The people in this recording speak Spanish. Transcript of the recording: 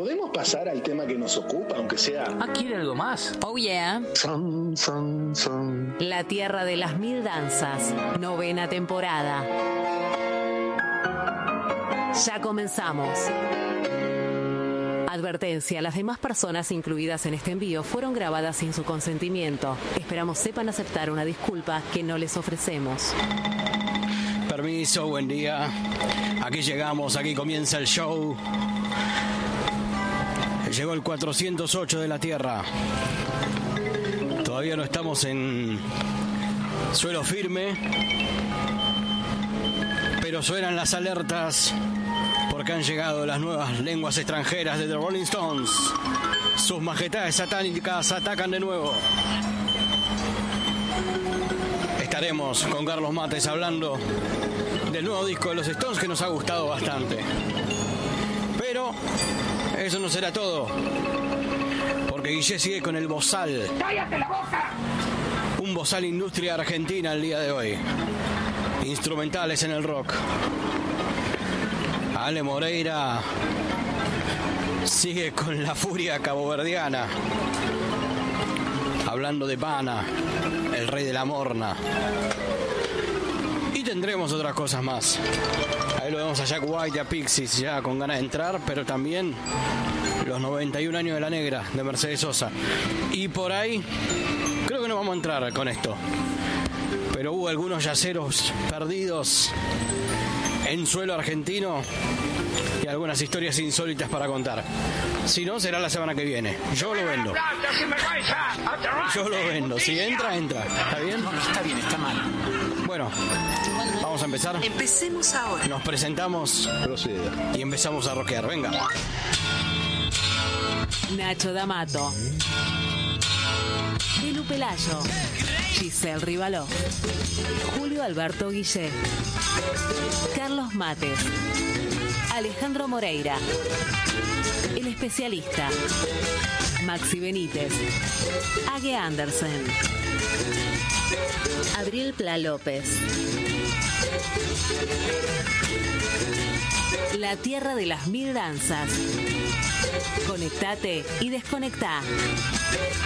¿podemos pasar al tema que nos ocupa, aunque sea? ¿Quiere algo más? Oh yeah. La Tierra de las Mil Danzas, 9ª temporada. Ya comenzamos. Advertencia, las demás personas incluidas en este envío fueron grabadas sin su consentimiento. Esperamos sepan aceptar una disculpa que no les ofrecemos. Permiso, buen día. Aquí llegamos, aquí comienza el show. Llegó el 408 de la Tierra. Todavía no estamos en suelo firme, pero suenan las alertas porque han llegado las nuevas lenguas extranjeras de The Rolling Stones. Sus majestades satánicas atacan de nuevo. Estaremos con Carlos Mates hablando del nuevo disco de los Stones que nos ha gustado bastante. Pero eso no será todo, porque Guille sigue con el bozal. ¡Cállate la boca! Un bozal industria argentina el día de hoy. Instrumentales en el rock. Ale Moreira sigue con la furia caboverdiana, hablando de Pana, el rey de la morna. Y tendremos otras cosas más. Ahí lo vemos a Jack White y a Pixies ya con ganas de entrar, pero también los 91 años de la Negra de Mercedes Sosa. Y por ahí creo que no vamos a entrar con esto, pero hubo algunos yaceros perdidos en suelo argentino y algunas historias insólitas para contar. Si no, será la semana que viene. Yo lo vendo. Yo lo vendo. Si entra, entra. ¿Está bien? No, está bien, está mal. Bueno, vamos a empezar. Empecemos ahora. Nos presentamos. Proceda. Y empezamos a rockear. Venga. Nacho D'Amato, Elu Pelayo, Giselle Rivaló, Julio Alberto Guillé, Carlos Mates, Alejandro Moreira, El Especialista, Maxi Benítez, Age Andersen, Abril Pla López. La Tierra de las Mil Danzas. Conectate y desconectá.